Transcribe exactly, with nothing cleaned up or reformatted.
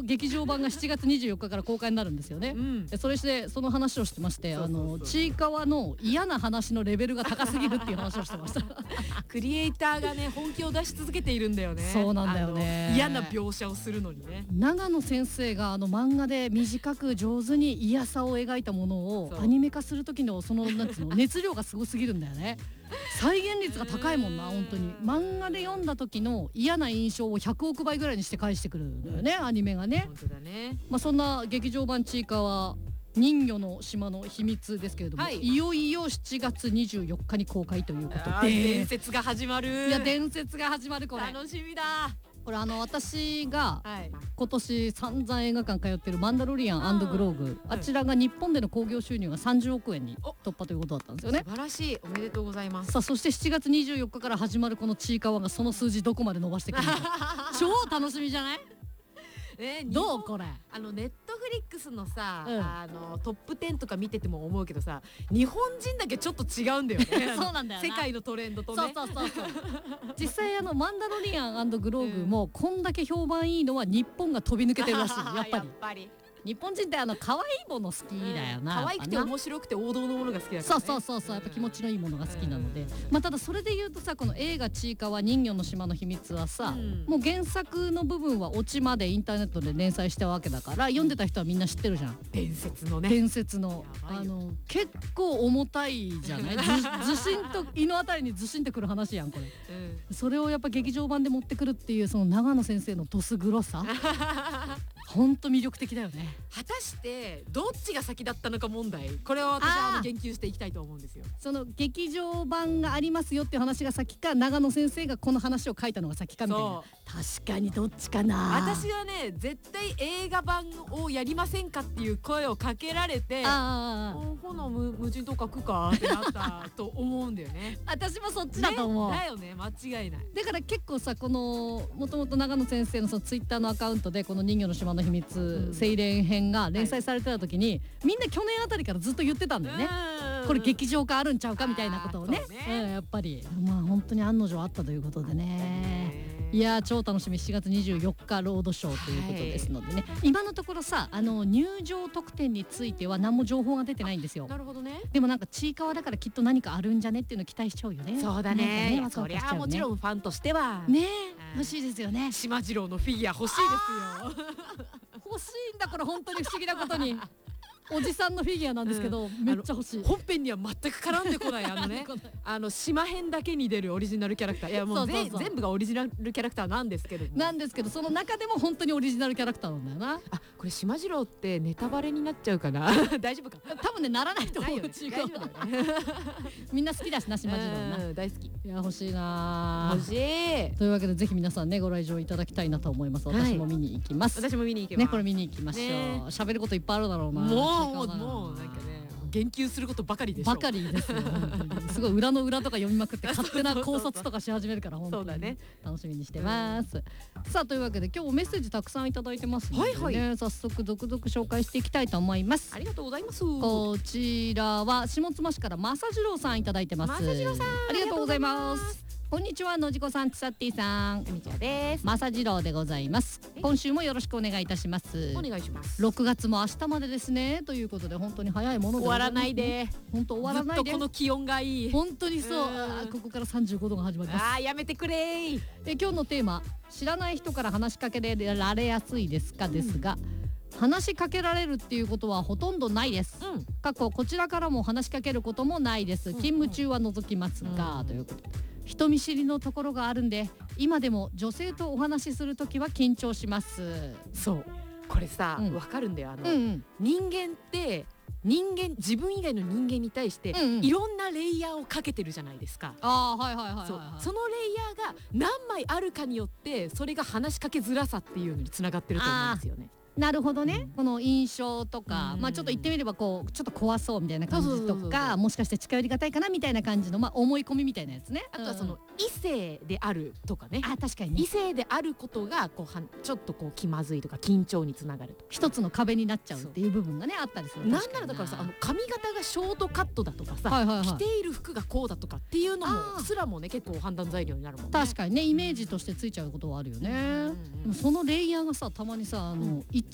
劇場版がしちがつにじゅうよっかから公開になるんですよね、うん、でそれしてその話をしてまして、あのちいかわの嫌な話のレベルが高すぎるっていう話をしてましたクリエイターがね本気を出し続けているんだよね。 そうなんだよね。 嫌な描写をするのにね。 長野先生があの漫画で短く上手に嫌さを描いたものをアニメ化する時のそのなんつうの熱量がすごすぎるんだよね。再現率が高いもんな本当に。漫画で読んだ時の嫌な印象をひゃくおくばいぐらいにして返してくるんだよね、アニメがね。 本当だね。 まあそんな劇場版ちいかわ人魚の島の秘密ですけれども、はい、いよいよしちがつにじゅうよっかに公開ということで伝説が始まる。 いや伝説が始まる。これ楽しみだ。 これあの私が今年散々映画館通ってるマンダロリアン&グローグ、あちらが日本での興行収入がさんじゅうおくえんに突破ということだったんですよね。 素晴らしい。おめでとうございます。 さあそしてしちがつにじゅうよっかから始まるこのちいかわがその数字どこまで伸ばしてくるのか超楽しみじゃない？えー、どうこれ。 あのネットフリックスのさ、うん、あのトップじゅうとか見てても思うけどさ、日本人だけちょっと違うんだよねそうなんだよな。 世界のトレンドとね。 そうそうそうそう実際あのマンダロリアン&グローグもこんだけ評判いいのは日本が飛び抜けてるらしいやっぱり。やっぱり日本人ってあの可愛いもの好きだよな、 うん、可愛くて面白くて王道のものが好きだからね。 そうそうそうそう、やっぱ気持ちのいいものが好きなので、うん、まあただそれで言うとさ、この映画ちいかわ人魚の島の秘密はさ、うん、もう原作の部分はオチまでインターネットで連載したわけだから読んでた人はみんな知ってるじゃん。 伝説のね。 伝説のあの結構重たいじゃないずしんと胃のあたりにずしんってくる話やんこれ、うん、それをやっぱ劇場版で持ってくるっていうその長野先生のどす黒さほんと魅力的だよね。 果たしてどっちが先だったのか問題、これは私はあの言及していきたいと思うんですよ。 その劇場版がありますよっていう話が先か、長野先生がこの話を書いたのが先かみたいな。確かにどっちかな。 私はね絶対映画版をやりませんかっていう声をかけられて、ああほな無人島書くかってなったと思うんだよね私もそっちだと思う、 ね、だよね、間違いない。 だから結構さ、このもともと長野先生のそのツイッターのアカウントでこの人魚の島の秘密、うん、セイレン編が連載されてた時に、はい、みんな去年あたりからずっと言ってたんだよね。これ劇場化あるんちゃうかみたいなことをね、ね、うん、やっぱりまあ本当に案の定あったということでね。いや超楽しみ。しちがつにじゅうよっかロードショーということですのでね、はい、今のところさ、あの入場特典については何も情報が出てないんですよ。 なるほどね。 でもなんかちいかわだからきっと何かあるんじゃねっていうのを期待しちゃうよね。 そうだね、ね、そりゃもちろんファンとしてはね欲しいですよね。 しまじろうのフィギュア欲しいですよ欲しいんだこれ本当に不思議なことにおじさんのフィギュアなんですけど、うん、めっちゃ欲しい。 本編には全く絡んでこないあのねあの島編だけに出るオリジナルキャラクター、いやもう全部がオリジナルキャラクターなんですけどなんですけどその中でも本当にオリジナルキャラクターなんだよな。 あ、これしまじろうってネタバレになっちゃうかな大丈夫か。 多分ねならないと思う。 大丈夫だよねみんな好きだしな、しまじろうな、 うん、大好き。いや欲しいな。 欲しい。 というわけでぜひ皆さんねご来場いただきたいなと思います。私も見に行きます、 はい、私も見に行きますね。これ見に行きましょう。喋、ね、ることいっぱいあるだろうな。 もうもうなんかね言及することばかりでしょ。 ばかりですよ本当にすごい裏の裏とか読みまくって勝手な考察とかし始めるから本当にね楽しみにしてます、うん、さあというわけで今日もメッセージたくさんいただいてますので、ね、はいはい、早速続々紹介していきたいと思います。 ありがとうございます。 こちらは下妻市から正次郎さんいただいてます。 正次郎さんありがとうございます。こんにちは、のじこさん、ちさってぃさん。 こんにちはです。 まさじろうでございます。今週もよろしくお願いいたします。 お願いします。 ろくがつも明日までですね。ということで本当に早いもので終わらないで。 本当終わらないで。 ずっとこの気温がいい。 本当にそう。あ、ここからさんじゅうごどが始まります。 あーやめてくれー。 え今日のテーマ、知らない人から話しかけられやすいですかですが、うん、話しかけられるっていうことはほとんどないです、うん、過去こちらからも話しかけることもないです。勤務中は除きますが、うん、ということで人見知りのところがあるんで今でも女性とお話しするときは緊張します。 そうこれさ、うん、分かるんだよ。あの、うんうん、人間って人間自分以外の人間に対して、うんうん、いろんなレイヤーをかけてるじゃないですか。 あーはいはいはいはい、はい、 そうそのレイヤーが何枚あるかによってそれが話しかけづらさっていうのにつながってると思うんですよね。 なるほどね、この印象とか、まあちょっと言ってみればこうちょっと怖そうみたいな感じとか、もしかして近寄りがたいかなみたいな感じの、まあ思い込みみたいなやつね。 あとはその異性であるとかね。 あ、確かにね。 異性であることがこうはちょっとこう気まずいとか緊張につながるとか、 一つの壁になっちゃうっていう部分がねあったりする。 なんならだからさ、あの髪型がショートカットだとかさ、着ている服がこうだとかっていうのもすらもね結構判断材料になるもんね。 確かにね、イメージとしてついちゃうことはあるよね。でもそのレイヤーがさ、たまにさ、あの一